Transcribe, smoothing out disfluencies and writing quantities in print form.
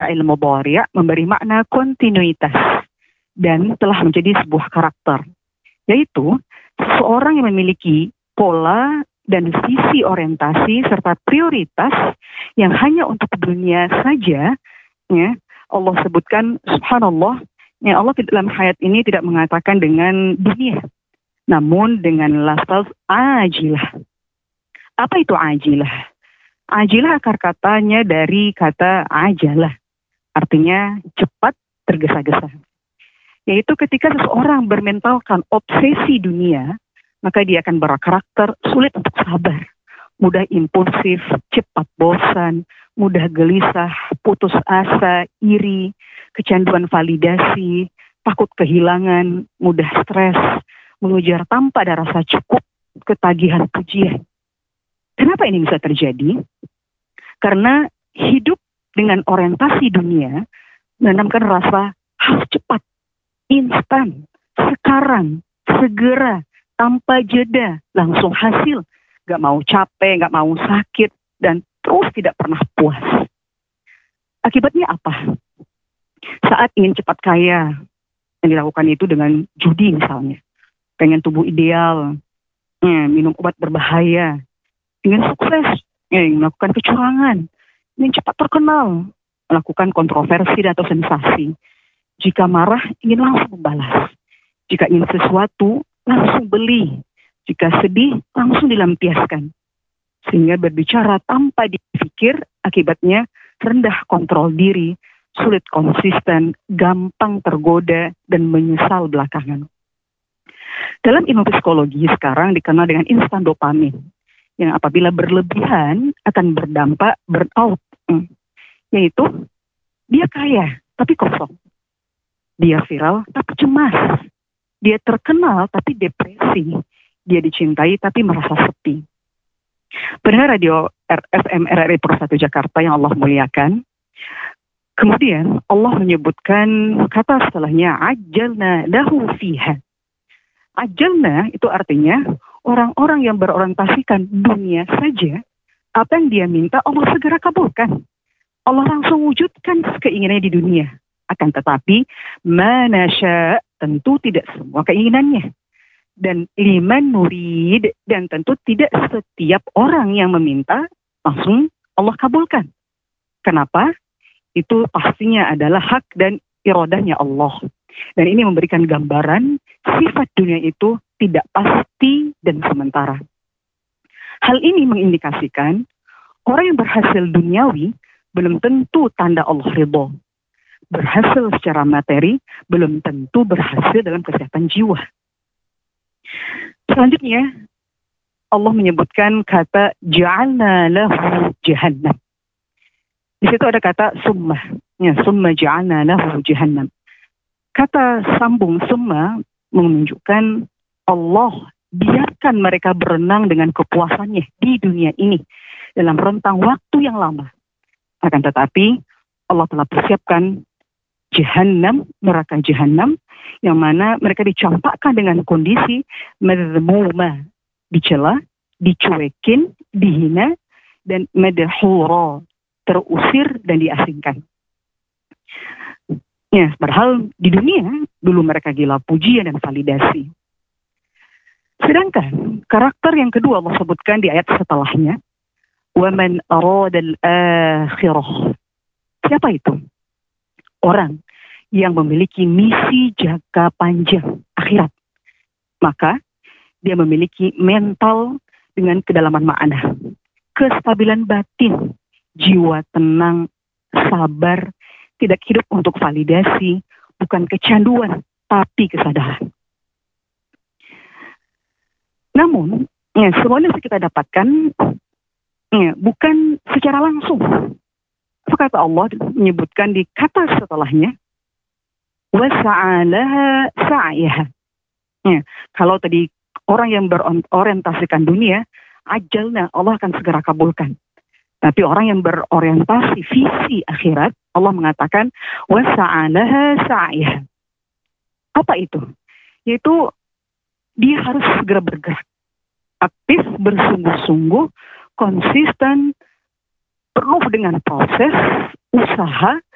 fa'il mudhari' memberi makna kontinuitas dan telah menjadi sebuah karakter, yaitu seseorang yang memiliki pola dan visi orientasi serta prioritas yang hanya untuk dunia saja. Ya, Allah sebutkan, subhanallah, ya Allah dalam ayat ini tidak mengatakan dengan dunia, namun dengan lafaz ajilah. Apa itu ajilah? Ajilah akar katanya dari kata ajalah, artinya cepat, tergesa-gesa. Yaitu ketika seseorang bermentalkan obsesi dunia, maka dia akan berkarakter sulit untuk sabar, mudah impulsif, cepat bosan, mudah gelisah, putus asa, iri, kecanduan validasi, takut kehilangan, mudah stres, mengejar tanpa ada rasa cukup, ketagihan pujian. Kenapa ini bisa terjadi? Karena hidup dengan orientasi dunia menanamkan rasa harus cepat, instan, sekarang, segera, tanpa jeda, langsung hasil. Gak mau capek, gak mau sakit, dan terus tidak pernah puas. Akibatnya apa? Saat ingin cepat kaya, yang dilakukan itu dengan judi misalnya. Pengen tubuh ideal, minum obat berbahaya, ingin sukses, ingin melakukan kecurangan, ingin cepat terkenal, melakukan kontroversi atau sensasi. Jika marah, ingin langsung membalas. Jika ingin sesuatu, langsung beli. Jika sedih, langsung dilampiaskan. Sehingga berbicara tanpa dipikir, akibatnya rendah kontrol diri, sulit konsisten, gampang tergoda, dan menyesal belakangan. Dalam ilmu psikologi sekarang dikenal dengan instan dopamin, yang apabila berlebihan akan berdampak burnout, yaitu dia kaya tapi kosong, dia viral tapi cemas, dia terkenal tapi depresi, dia dicintai tapi merasa sepi. Pendengar radio FM RRI Pro 1 Jakarta yang Allah muliakan, kemudian Allah menyebutkan kata setelahnya ajalna lahu fiha. Ajalna itu artinya orang-orang yang berorientasikan dunia saja, apa yang dia minta Allah segera kabulkan. Allah langsung wujudkan keinginannya di dunia. Akan tetapi, manasya, tentu tidak semua keinginannya. Dan liman nurid, dan tentu tidak setiap orang yang meminta langsung Allah kabulkan. Kenapa? Itu pastinya adalah hak dan iradahnya Allah. Dan ini memberikan gambaran sifat dunia itu tidak pasti dan sementara. Hal ini mengindikasikan orang yang berhasil duniawi belum tentu tanda Allah ridho. Berhasil secara materi belum tentu berhasil dalam kesehatan jiwa. Selanjutnya Allah menyebutkan kata ja'alna lahu jahannam. Di situ ada kata summa. Ya, summa ja'alna lahu jahannam. Kata sambung summa menunjukkan Allah biarkan mereka berenang dengan kepuasannya di dunia ini dalam rentang waktu yang lama. Akan tetapi Allah telah persiapkan jahannam, neraka jahannam, yang mana mereka dicampakkan dengan kondisi madhmuma, dicela, dicuekin, dihina, dan madhura, terusir dan diasingkan. Ya, padahal di dunia dulu mereka gila pujian dan validasi. Sedangkan karakter yang kedua Allah sebutkan di ayat setelahnya, وَمَنْ أَرَادَ الْآخِرَةِ. Siapa itu? Orang yang memiliki misi jangka panjang akhirat. Maka dia memiliki mental dengan kedalaman makna, kestabilan batin, jiwa tenang, sabar, tidak hidup untuk validasi, bukan kecanduan, tapi kesadaran. Namun, semuanya yang kita dapatkan bukan secara langsung. Kata Allah menyebutkan di kata setelahnya, وَسَعَلَهَا سَعْيَهَا. Kalau tadi orang yang berorientasikan dunia, ajalnya Allah akan segera kabulkan. Tapi orang yang berorientasi visi akhirat, Allah mengatakan وَسَعَلَهَا سَعْيَهَا. Apa itu? Yaitu dia harus segera bergerak, aktif, bersungguh-sungguh, konsisten, penuh dengan proses, usaha,